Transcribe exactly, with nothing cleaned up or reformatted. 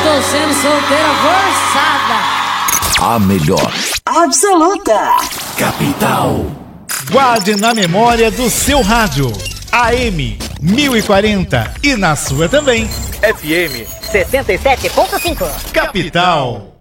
tô sendo solteira forçada. A melhor. Absoluta. Capital. Guarde na memória do seu rádio. A M mil e quarenta e na sua também. F M sessenta e sete ponto cinco. Capital.